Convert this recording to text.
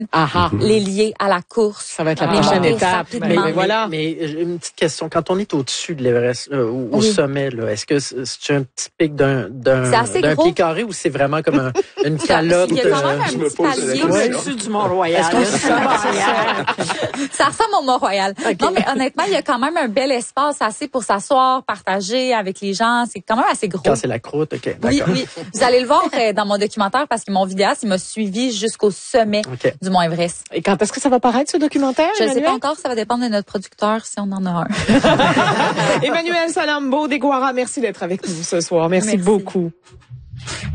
les lier à la course. Ça va être la les prochaine monter étape. rapidement. Mais voilà. Mais une petite question. Quand on est au-dessus de l'Everest, au sommet, là, est-ce que c'est un petit pic d'un pied carré ou c'est vraiment comme une calotte? Il y a quand même un petit palier au-dessus du Mont-Royal. Ça ressemble au Mont-Royal. Okay. Non, mais honnêtement, il y a quand même un bel espace assez pour s'asseoir, partager avec les gens. C'est quand même assez gros. Quand c'est la croûte, OK, d'accord. Oui. Vous allez le voir dans mon documentaire parce que mon vidéaste, il m'a suivi jusqu'au sommet du Mont Everest. Et quand est-ce que ça va paraître, ce documentaire, Je ne sais pas encore. Ça va dépendre de notre producteur si on en a un. Emmanuelle Salambo Deguara, merci d'être avec nous ce soir. Merci beaucoup.